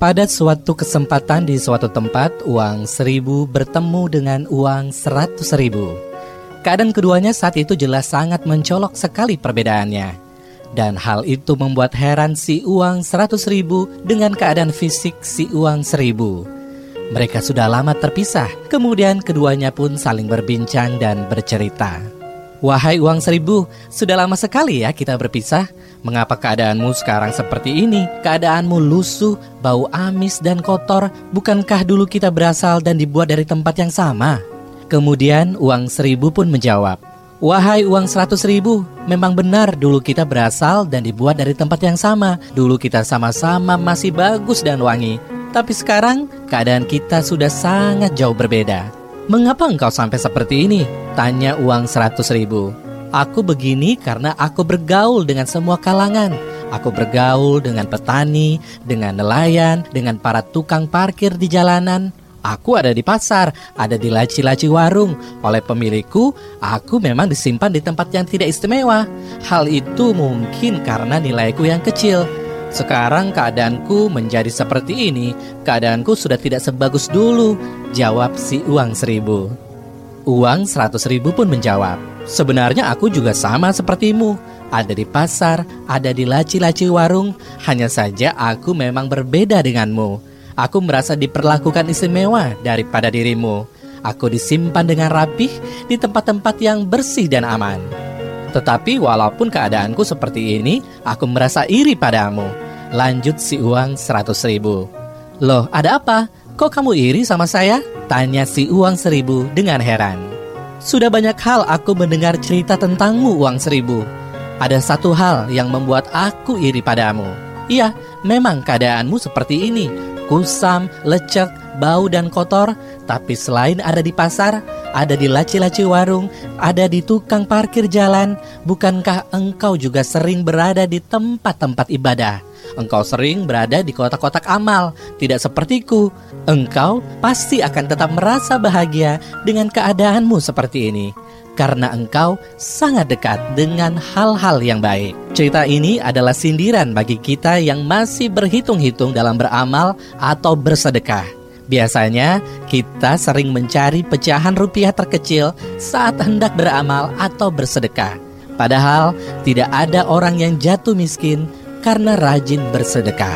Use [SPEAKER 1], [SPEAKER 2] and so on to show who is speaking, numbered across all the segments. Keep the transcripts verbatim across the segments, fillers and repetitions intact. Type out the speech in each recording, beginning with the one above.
[SPEAKER 1] Pada suatu kesempatan di suatu tempat, uang seribu bertemu dengan uang seratus ribu. Keadaan keduanya saat itu jelas sangat mencolok sekali perbedaannya. Dan hal itu membuat heran si uang seratus ribu dengan keadaan fisik si uang seribu. Mereka sudah lama terpisah, kemudian keduanya pun saling berbincang dan bercerita. Wahai uang seribu, sudah lama sekali ya kita berpisah. Mengapa keadaanmu sekarang seperti ini? Keadaanmu lusuh, bau amis dan kotor. Bukankah dulu kita berasal dan dibuat dari tempat yang sama? Kemudian uang seribu pun menjawab, wahai uang seratus ribu, memang benar dulu kita berasal dan dibuat dari tempat yang sama. Dulu kita sama-sama masih bagus dan wangi. Tapi sekarang keadaan kita sudah sangat jauh berbeda. Mengapa engkau sampai seperti ini? Tanya uang seratus ribu. Aku begini karena aku bergaul dengan semua kalangan. Aku bergaul dengan petani, dengan nelayan, dengan para tukang parkir di jalanan. Aku ada di pasar, ada di laci-laci warung. Oleh pemilikku, aku memang disimpan di tempat yang tidak istimewa. Hal itu mungkin karena nilaiku yang kecil. Sekarang keadaanku menjadi seperti ini. Keadaanku sudah tidak sebagus dulu, jawab si uang seribu. Uang seratus ribu pun menjawab, sebenarnya aku juga sama sepertimu. Ada di pasar, ada di laci-laci warung. Hanya saja aku memang berbeda denganmu. Aku merasa diperlakukan istimewa daripada dirimu. Aku disimpan dengan rapih di tempat-tempat yang bersih dan aman. Tetapi walaupun keadaanku seperti ini, aku merasa iri padamu. Lanjut si uang seratus ribu. Loh, ada apa? Kok kamu iri sama saya? Tanya si uang seribu dengan heran. Sudah banyak hal aku mendengar cerita tentangmu, uang seribu. Ada satu hal yang membuat aku iri padamu. Iya, memang keadaanmu seperti ini. Kusam, lecek, bau dan kotor. Tapi selain ada di pasar, ada di laci-laci warung, ada di tukang parkir jalan, bukankah engkau juga sering berada di tempat-tempat ibadah? Engkau sering berada di kotak-kotak amal. Tidak sepertiku. Engkau pasti akan tetap merasa bahagia dengan keadaanmu seperti ini, karena engkau sangat dekat dengan hal-hal yang baik. Cerita ini adalah sindiran bagi kita yang masih berhitung-hitung dalam beramal atau bersedekah. Biasanya kita sering mencari pecahan rupiah terkecil saat hendak beramal atau bersedekah. Padahal tidak ada orang yang jatuh miskin karena rajin bersedekah.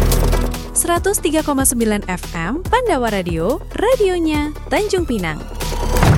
[SPEAKER 2] seratus tiga koma sembilan F M Pandawa Radio, radionya Tanjung Pinang.